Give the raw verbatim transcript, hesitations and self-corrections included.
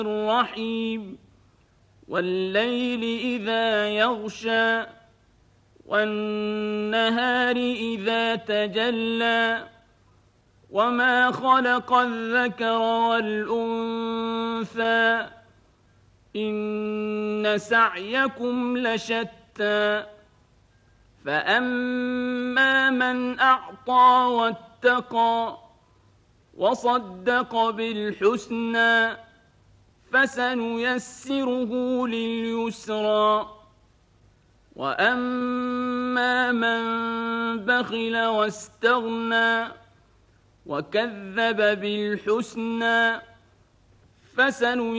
الرحيم والليل إذا يغشى والنهار إذا تجلى وما خلق الذكر والأنثى إن سعيكم لشتى فأما من أعطى واتقى وصدق بالحسنى فسنيسره لليسرى وأما من بخل واستغنى وكذب بالحسنى فسنيسره